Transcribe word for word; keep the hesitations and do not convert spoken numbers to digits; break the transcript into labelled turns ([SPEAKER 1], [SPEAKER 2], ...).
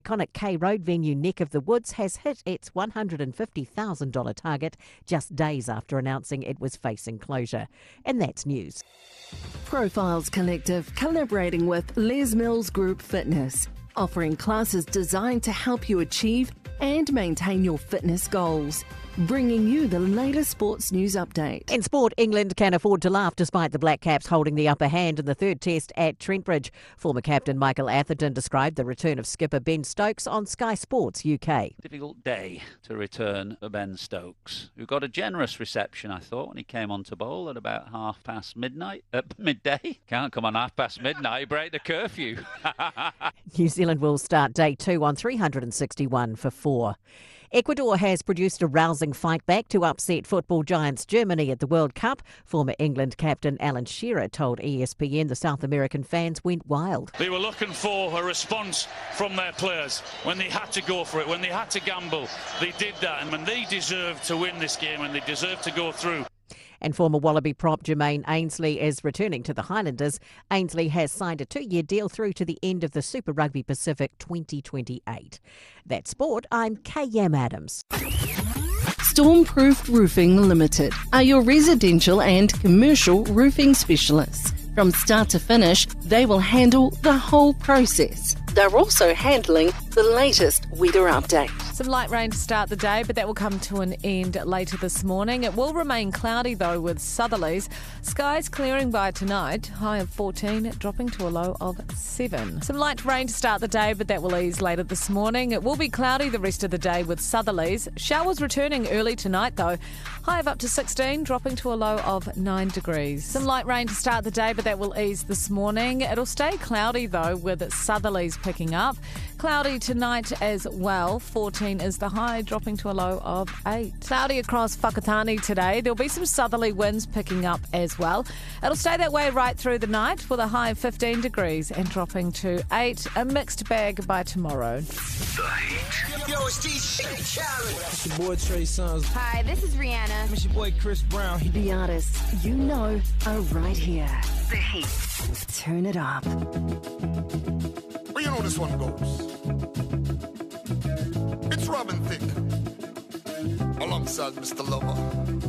[SPEAKER 1] Iconic K Road venue Neck of the Woods has hit its one hundred fifty thousand dollars target just days after announcing it was facing closure. And that's news.
[SPEAKER 2] Profiles Collective collaborating with Les Mills Group Fitness, offering classes designed to help you achieve and maintain your fitness goals. Bringing you the latest sports news update.
[SPEAKER 1] In sport, England can afford to laugh despite the Black Caps holding the upper hand in the third test at Trentbridge. Former captain Michael Atherton described the return of skipper Ben Stokes on Sky Sports U K.
[SPEAKER 3] Difficult day to return for Ben Stokes, who got a generous reception, I thought, when he came on to bowl at about half past midnight, uh, midday. Can't come on half past midnight, break the curfew.
[SPEAKER 1] New Zealand will start day two on three hundred sixty-one for four. Ecuador has produced a rousing fight back to upset football giants Germany at the World Cup. Former England captain Alan Shearer told E S P N the South American fans went wild.
[SPEAKER 4] They were looking for a response from their players. When they had to go for it, when they had to gamble, they did that. And when they deserved to win this game and they deserved to go through.
[SPEAKER 1] And former Wallaby prop Jermaine Ainsley is returning to the Highlanders. Ainsley has signed a two-year deal through to the end of the Super Rugby Pacific twenty twenty-eight. That's sport. I'm K M Adams.
[SPEAKER 2] Stormproof Roofing Limited are your residential and commercial roofing specialists. From start to finish, they will handle the whole process. They're also handling the latest weather update.
[SPEAKER 5] Some light rain to start the day, but that will come to an end later this morning. It will remain cloudy, though, with southerlies. Skies clearing by tonight, high of fourteen, dropping to a low of seven. Some light rain to start the day, but that will ease later this morning. It will be cloudy the rest of the day with southerlies. Showers returning early tonight, though. High of up to sixteen, dropping to a low of nine degrees. Some light rain to start the day, but that will ease this morning. It'll stay cloudy, though, with southerlies picking up. Cloudy tonight as well. fourteen is the high, dropping to a low of eight. Cloudy across Whakatane today. There'll be some southerly winds picking up as well. It'll stay that way right through the night with a high of fifteen degrees and dropping to eight. A mixed bag by tomorrow.
[SPEAKER 6] The Heat. Yo, it's D J Khaled.
[SPEAKER 7] It's your boy Trey Songz.
[SPEAKER 8] Hi, this is Rihanna.
[SPEAKER 7] It's your boy Chris Brown.
[SPEAKER 2] The artists you know are right here. The Heat. Turn it up.
[SPEAKER 6] Well, you know this one goes. It's Robin Thicke alongside Mister Lover.